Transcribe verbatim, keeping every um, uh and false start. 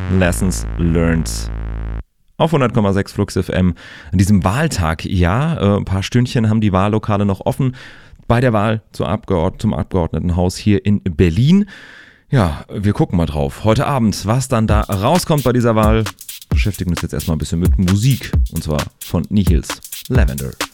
Lessons Learned. Auf hundert Komma sechs Flux F M. An diesem Wahltag, ja, äh, ein paar Stündchen haben die Wahllokale noch offen bei der Wahl zur Abgeord- zum Abgeordnetenhaus hier in Berlin. Ja, wir gucken mal drauf. Heute Abend, was dann da rauskommt bei dieser Wahl, beschäftigen uns jetzt erstmal ein bisschen mit Musik. Und zwar von Nihils Lavender.